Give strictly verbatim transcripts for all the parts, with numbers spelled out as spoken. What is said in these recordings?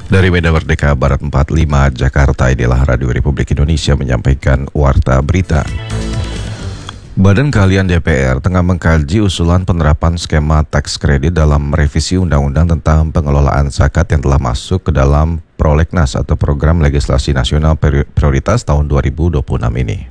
Dari Medan Merdeka Barat empat puluh lima Jakarta, inilah Radio Republik Indonesia menyampaikan warta berita. Badan Keahlian D P R tengah mengkaji usulan penerapan skema tax credit dalam revisi Undang-Undang tentang pengelolaan zakat yang telah masuk ke dalam Prolegnas atau Program Legislasi Nasional Prioritas tahun dua ribu dua puluh enam ini.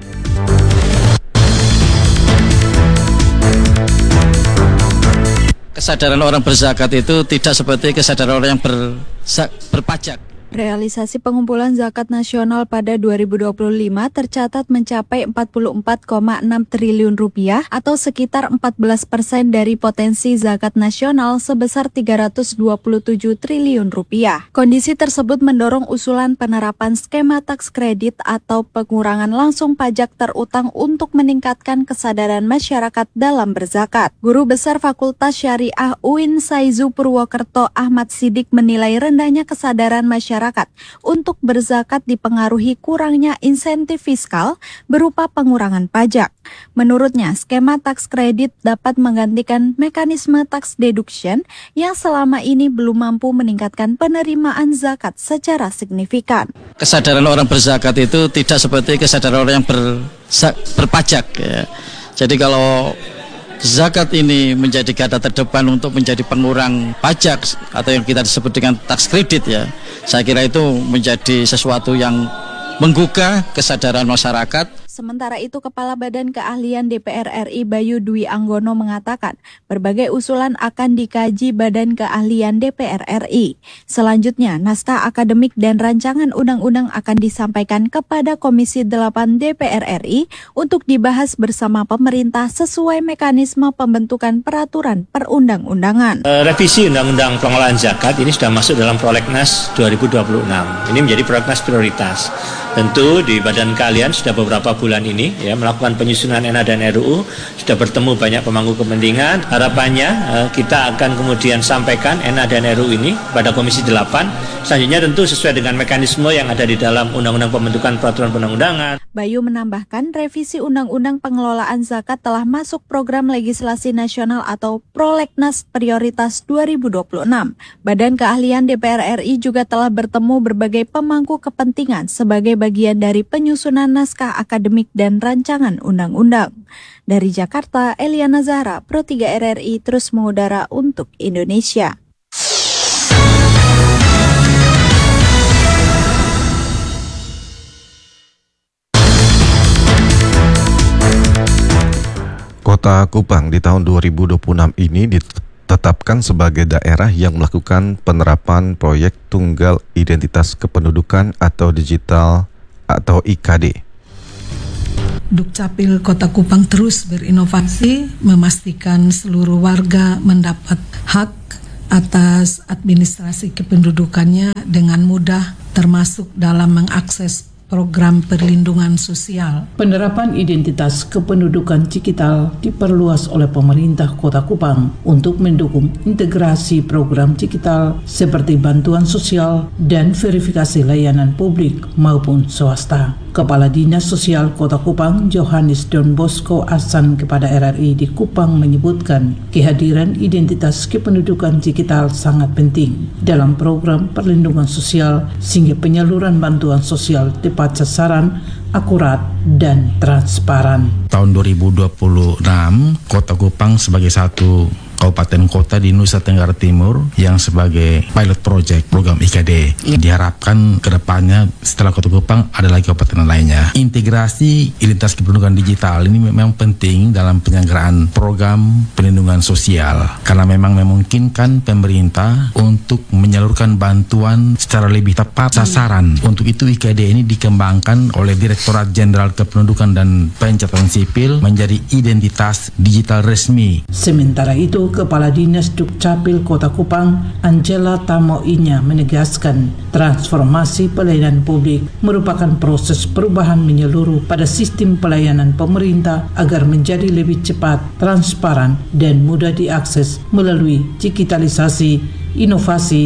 Kesadaran orang berzakat itu tidak seperti kesadaran orang yang ber, berpajak. Realisasi pengumpulan zakat nasional pada dua ribu dua puluh lima tercatat mencapai empat puluh empat koma enam triliun rupiah atau sekitar empat belas persen dari potensi zakat nasional sebesar tiga ratus dua puluh tujuh triliun rupiah. Kondisi tersebut mendorong usulan penerapan skema tax credit atau pengurangan langsung pajak terutang untuk meningkatkan kesadaran masyarakat dalam berzakat. Guru Besar Fakultas Syariah U I N Saizu Purwokerto Ahmad Sidik menilai rendahnya kesadaran masyarakat untuk berzakat dipengaruhi kurangnya insentif fiskal berupa pengurangan pajak. Menurutnya, skema tax credit dapat menggantikan mekanisme tax deduction yang selama ini belum mampu meningkatkan penerimaan zakat secara signifikan. Kesadaran orang berzakat itu tidak seperti kesadaran orang yang ber, berpajak. Ya. Jadi kalau zakat ini menjadi garda terdepan untuk menjadi pengurang pajak atau yang kita sebut dengan tax credit, ya, saya kira itu menjadi sesuatu yang menggugah kesadaran masyarakat. Sementara itu, Kepala Badan Keahlian D P R R I Bayu Dwi Anggono mengatakan berbagai usulan akan dikaji Badan Keahlian D P R R I. Selanjutnya, naskah akademik dan rancangan undang-undang akan disampaikan kepada Komisi delapan D P R R I untuk dibahas bersama pemerintah sesuai mekanisme pembentukan peraturan perundang-undangan. Revisi Undang-Undang Pengelolaan Zakat ini sudah masuk dalam Prolegnas dua ribu dua puluh enam. Ini menjadi prolegnas prioritas. Tentu di Badan Keahlian sudah beberapa bulan ini ya melakukan penyusunan N A dan R U U, sudah bertemu banyak pemangku kepentingan. Harapannya eh, kita akan kemudian sampaikan N A dan R U U ini pada Komisi delapan. Selanjutnya tentu sesuai dengan mekanisme yang ada di dalam Undang-Undang Pembentukan Peraturan Perundang-Undangan. Bayu menambahkan revisi Undang-Undang Pengelolaan Zakat telah masuk Program Legislasi Nasional atau Prolegnas Prioritas dua ribu dua puluh enam. Badan Keahlian D P R R I juga telah bertemu berbagai pemangku kepentingan sebagai bagian dari penyusunan naskah akademik dan rancangan undang-undang. Dari Jakarta, Eliana Zahra, Pro tiga R R I terus mengudara untuk Indonesia. Kota Kupang di tahun dua ribu dua puluh enam ini ditetapkan sebagai daerah yang melakukan penerapan proyek Tunggal Identitas Kependudukan atau Digital atau I K D. Dukcapil Kota Kupang terus berinovasi memastikan seluruh warga mendapat hak atas administrasi kependudukannya dengan mudah, termasuk dalam mengakses program perlindungan sosial. Penerapan identitas kependudukan digital diperluas oleh pemerintah Kota Kupang untuk mendukung integrasi program digital seperti bantuan sosial dan verifikasi layanan publik maupun swasta. Kepala Dinas Sosial Kota Kupang, Johannes Don Bosco Asan kepada R R I di Kupang menyebutkan kehadiran identitas kependudukan digital sangat penting dalam program perlindungan sosial sehingga penyaluran bantuan sosial tepat sasaran, akurat, dan transparan. Tahun dua ribu dua puluh enam, Kota Kupang sebagai satu kabupaten kota di Nusa Tenggara Timur yang sebagai pilot project program I K D. Ya. Diharapkan ke depannya setelah Kota Kupang ada lagi kabupaten lainnya. Integrasi identitas kependudukan digital ini memang penting dalam penyelenggaraan program perlindungan sosial karena memang memungkinkan pemerintah untuk menyalurkan bantuan secara lebih tepat sasaran. Hmm. Untuk itu I K D ini dikembangkan oleh Direktorat Jenderal Kependudukan dan Pencatatan Sipil menjadi identitas digital resmi. Sementara itu, Kepala Dinas Dukcapil Kota Kupang, Angela Tamoinya menegaskan transformasi pelayanan publik merupakan proses perubahan menyeluruh pada sistem pelayanan pemerintah agar menjadi lebih cepat, transparan, dan mudah diakses melalui digitalisasi, inovasi,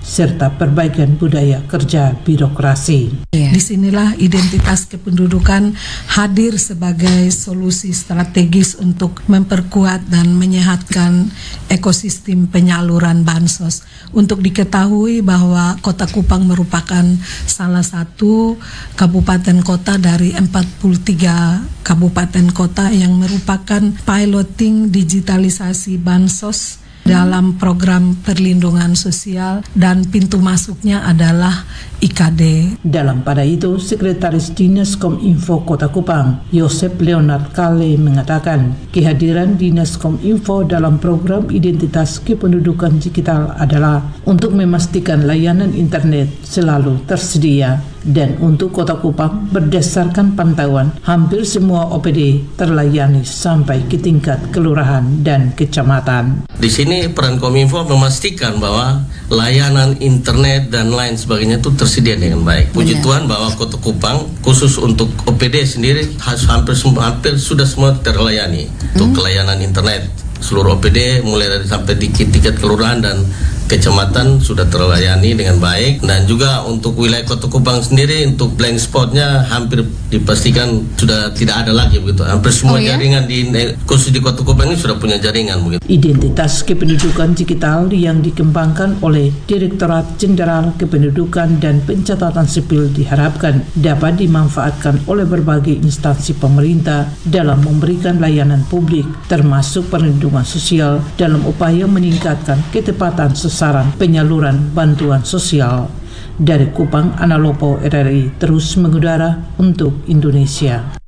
serta perbaikan budaya kerja birokrasi. Yeah. Disinilah identitas kependudukan hadir sebagai solusi strategis untuk memperkuat dan menyehatkan ekosistem penyaluran bansos. Untuk diketahui bahwa Kota Kupang merupakan salah satu kabupaten kota dari empat puluh tiga kabupaten kota yang merupakan piloting digitalisasi bansos dalam program perlindungan sosial, dan pintu masuknya adalah I K D. Dalam pada itu, Sekretaris Dinas Kominfo Kota Kupang, Yosep Leonard Kale, mengatakan kehadiran Dinas Kominfo dalam program identitas kependudukan digital adalah untuk memastikan layanan internet selalu tersedia. Dan untuk Kota Kupang, berdasarkan pantauan, hampir semua O P D terlayani sampai ke tingkat kelurahan dan kecamatan. Di sini peran Kominfo memastikan bahwa layanan internet dan lain sebagainya itu tersedia dengan baik. Puji Tuhan bahwa Kota Kupang khusus untuk O P D sendiri hampir semua hampir sudah semua terlayani hmm. untuk layanan internet. Seluruh O P D mulai dari sampai di tingkat kelurahan dan kecamatan sudah terlayani dengan baik, dan juga untuk wilayah Kota Kupang sendiri untuk blank spotnya hampir dipastikan sudah tidak ada lagi begitu. Hampir semua oh, ya? jaringan di khusus di Kota Kupang ini sudah punya jaringan begitu. Identitas kependudukan digital yang dikembangkan oleh Direktorat Jenderal Kependudukan dan Pencatatan Sipil diharapkan dapat dimanfaatkan oleh berbagai instansi pemerintah dalam memberikan layanan publik termasuk perlindungan sosial dalam upaya meningkatkan ketepatan sasaran penyaluran bantuan sosial. Dari Kupang, Analopo R R I terus mengudara untuk Indonesia.